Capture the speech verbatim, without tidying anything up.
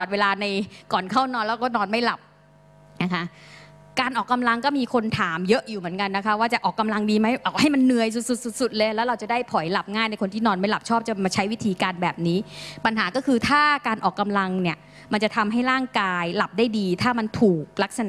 เวลาในก่อนเข้านอนแล้วก็นอนไม่หลับนะคะการออกกำลังก็มีคนถามเยอะอยู่เหมือนกันนะคะว่าจะออกกำลังดีไหมออกให้มันเหนื่อยสุดๆเลยแล้วเราจะได้ผลหลับง่ายในคนที่นอนไม่หลับชอบจะมาใช้วิธีการแบบนี้ปัญหาก็คือถ้าการออกกำลังเนี่ยมันจะทำให้ร่างกายหลับได้ดีถ้ามันถูกลักษณะ